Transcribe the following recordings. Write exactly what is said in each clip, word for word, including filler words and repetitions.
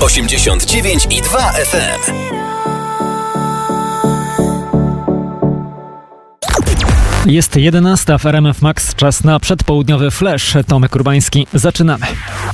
osiemdziesiąt dziewięć i dwa F M. Jest jedenasta w R M F Max, czas na przedpołudniowy flash. Tomek Urbański, zaczynamy.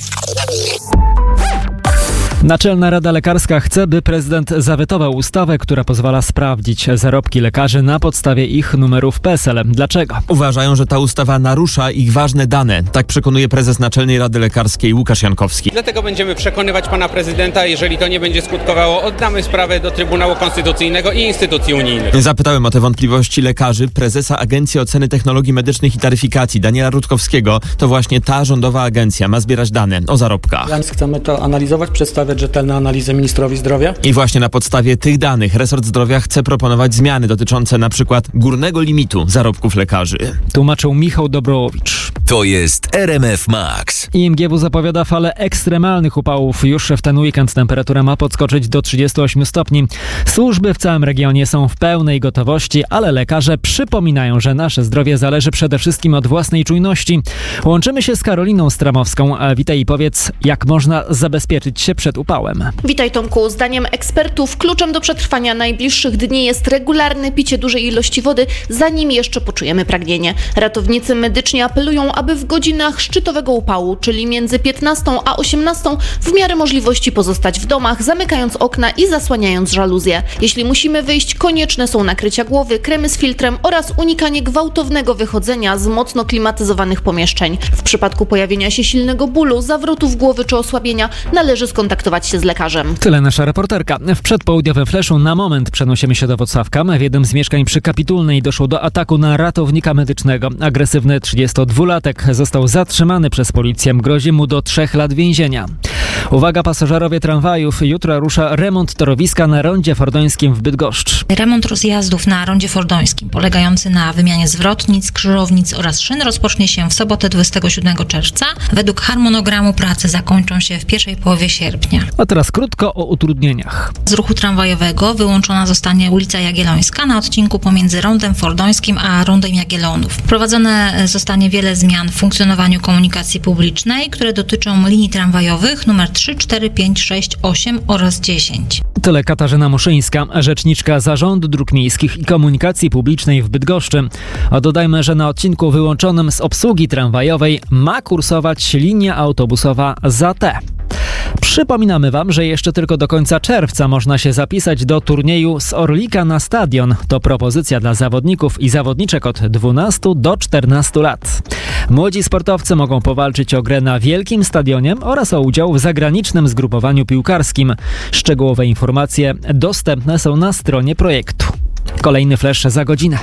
Naczelna Rada Lekarska chce, by prezydent zawetował ustawę, która pozwala sprawdzić zarobki lekarzy na podstawie ich numerów P E S E L. Dlaczego? Uważają, że ta ustawa narusza ich ważne dane. Tak przekonuje prezes Naczelnej Rady Lekarskiej Łukasz Jankowski. Dlatego będziemy przekonywać pana prezydenta. Jeżeli to nie będzie skutkowało, oddamy sprawę do Trybunału Konstytucyjnego i instytucji unijnych. Zapytałem o te wątpliwości lekarzy prezesa Agencji Oceny Technologii Medycznych i Taryfikacji Daniela Rutkowskiego. To właśnie ta rządowa agencja ma zbierać dane o zarobkach. Więc chcemy to analizować, przedstawiać rzetelne analizy ministrowi zdrowia. I właśnie na podstawie tych danych resort zdrowia chce proponować zmiany dotyczące na przykład górnego limitu zarobków lekarzy. Tłumaczył Michał Dobrowicz. To jest R M F Max. I M G W zapowiada falę ekstremalnych upałów. Już w ten weekend temperatura ma podskoczyć do trzydziestu ośmiu stopni. Służby w całym regionie są w pełnej gotowości, ale lekarze przypominają, że nasze zdrowie zależy przede wszystkim od własnej czujności. Łączymy się z Karoliną Stramowską. Witaj i powiedz, jak można zabezpieczyć się przed upałem. Witaj Tomku. Zdaniem ekspertów kluczem do przetrwania najbliższych dni jest regularne picie dużej ilości wody, zanim jeszcze poczujemy pragnienie. Ratownicy medyczni apelują, aby w godzinach szczytowego upału, czyli między piętnastą a osiemnastą, w miarę możliwości pozostać w domach, zamykając okna i zasłaniając żaluzje. Jeśli musimy wyjść, konieczne są nakrycia głowy, kremy z filtrem oraz unikanie gwałtownego wychodzenia z mocno klimatyzowanych pomieszczeń. W przypadku pojawienia się silnego bólu, zawrotów głowy czy osłabienia należy skontaktować się z lekarzem. Tyle nasza reporterka. W przedpołudniowym flashu na moment przenosimy się do Włocławka. W jednym z mieszkań przy Kapitulnej doszło do ataku na ratownika medycznego. Agresywny trzydziestodwulatek został zatrzymany przez policję. Grozi mu do trzech lat więzienia. Uwaga, pasażerowie tramwajów. Jutro rusza remont torowiska na rondzie fordońskim w Bydgoszcz. Remont rozjazdów na rondzie fordońskim, polegający na wymianie zwrotnic, krzyżownic oraz szyn, rozpocznie się w sobotę dwudziestego siódmego czerwca. Według harmonogramu prace zakończą się w pierwszej połowie sierpnia. A teraz krótko o utrudnieniach. Z ruchu tramwajowego wyłączona zostanie ulica Jagiellońska na odcinku pomiędzy rondem fordońskim a rondem Jagiellonów. Wprowadzone zostanie wiele zmian w funkcjonowaniu komunikacji publicznej, które dotyczą linii tramwajowych numer trzy, cztery, pięć, sześć, osiem oraz dziesięć. Tyle Katarzyna Muszyńska, rzeczniczka Zarządu Dróg Miejskich i Komunikacji Publicznej w Bydgoszczy. A dodajmy, że na odcinku wyłączonym z obsługi tramwajowej ma kursować linia autobusowa za T. Przypominamy Wam, że jeszcze tylko do końca czerwca można się zapisać do turnieju z Orlika na stadion. To propozycja dla zawodników i zawodniczek od dwunastu do czternastu lat. Młodzi sportowcy mogą powalczyć o grę na wielkim stadionie oraz o udział w zagranicznym zgrupowaniu piłkarskim. Szczegółowe informacje dostępne są na stronie projektu. Kolejny flash za godzinę.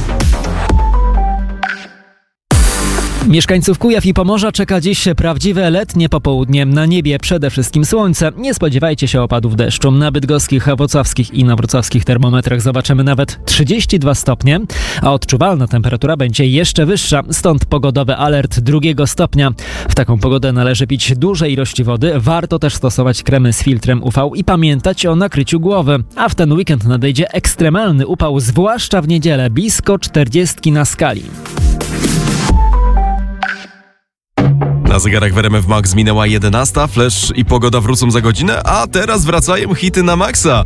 Mieszkańców Kujaw i Pomorza czeka dziś prawdziwe letnie popołudnie. Na niebie przede wszystkim słońce. Nie spodziewajcie się opadów deszczu. Na bydgoskich, włocławskich i wrocławskich termometrach zobaczymy nawet trzydzieści dwa stopnie, a odczuwalna temperatura będzie jeszcze wyższa. Stąd pogodowy alert drugiego stopnia. W taką pogodę należy pić duże ilości wody. Warto też stosować kremy z filtrem U V i pamiętać o nakryciu głowy. A w ten weekend nadejdzie ekstremalny upał, zwłaszcza w niedzielę, blisko czterdziestki na skali. Na zegarach w R M F Max minęła jedenasta, flash i pogoda wrócą za godzinę, a teraz wracają hity na maksa.